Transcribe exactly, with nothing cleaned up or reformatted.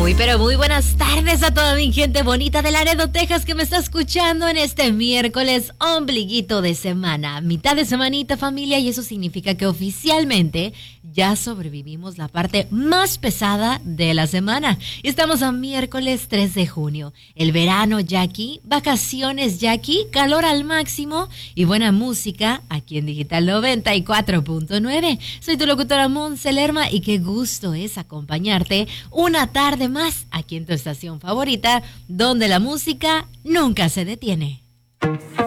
Muy, pero muy buenas tardes a toda mi gente bonita de Laredo, Texas, que me está escuchando en este miércoles ombliguito de semana, mitad de semanita, familia, y eso significa que oficialmente ya sobrevivimos la parte más pesada de la semana. Estamos a miércoles tres de junio, el verano ya aquí, vacaciones ya aquí, calor al máximo y buena música aquí en Digital noventa y cuatro punto nueve. Soy tu locutora Monse Lerma y qué gusto es acompañarte una tarde más aquí en tu estación favorita, donde la música nunca se detiene.